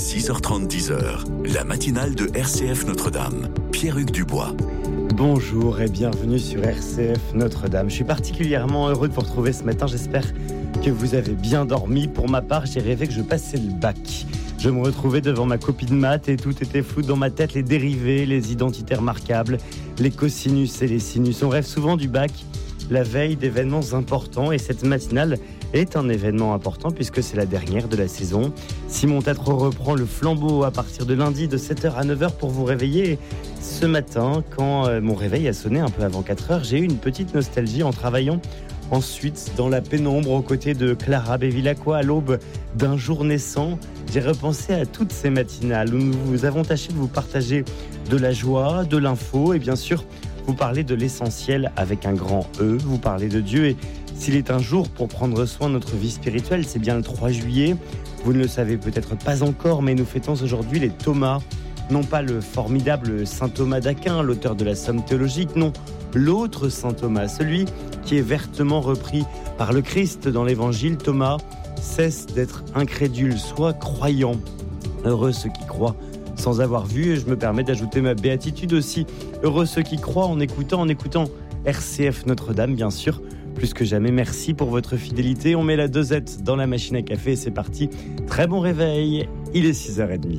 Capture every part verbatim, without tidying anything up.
six heures trente, dix heures, la matinale de R C F Notre-Dame. Pierre-Hugues Dubois. Bonjour et bienvenue sur R C F Notre-Dame. Je suis particulièrement heureux de vous retrouver ce matin. J'espère que vous avez bien dormi. Pour ma part, j'ai rêvé que je passais le bac. Je me retrouvais devant ma copie de maths et tout était flou dans ma tête. Les dérivés, les identités remarquables, les cosinus et les sinus. On rêve souvent du bac la veille d'événements importants et cette matinale est un événement important puisque c'est la dernière de la saison. Simon Tatro reprend le flambeau à partir de lundi de sept heures à neuf heures pour vous réveiller. Ce matin, quand euh, mon réveil a sonné un peu avant quatre heures, j'ai eu une petite nostalgie en travaillant ensuite dans la pénombre aux côtés de Clara Bevilacqua à l'aube d'un jour naissant. J'ai repensé à toutes ces matinales où nous avons tâché de vous partager de la joie, de l'info et bien sûr vous parler de l'essentiel avec un grand E. Vous parlez de Dieu et s'il est un jour pour prendre soin de notre vie spirituelle, c'est bien le trois juillet. Vous ne le savez peut-être pas encore, mais nous fêtons aujourd'hui les Thomas. Non pas le formidable saint Thomas d'Aquin, l'auteur de la Somme théologique, non, l'autre saint Thomas, celui qui est vertement repris par le Christ dans l'évangile. Thomas cesse d'être incrédule, soit croyant. Heureux ceux qui croient sans avoir vu, et je me permets d'ajouter ma béatitude aussi. Heureux ceux qui croient en écoutant, en écoutant R C F Notre-Dame, bien sûr. Plus que jamais, merci pour votre fidélité. On met la dosette dans la machine à café et c'est parti. Très bon réveil, il est six heures trente.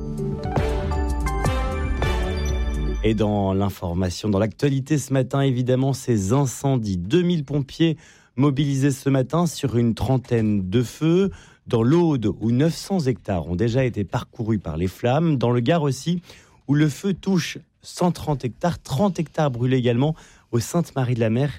Et dans l'information, dans l'actualité ce matin, évidemment, ces incendies. deux mille pompiers mobilisés ce matin sur une trentaine de feux. Dans l'Aude, où neuf cents hectares ont déjà été parcourus par les flammes. Dans le Gard aussi, où le feu touche cent trente hectares, trente hectares brûlés également au Sainte-Marie-de-la-Mer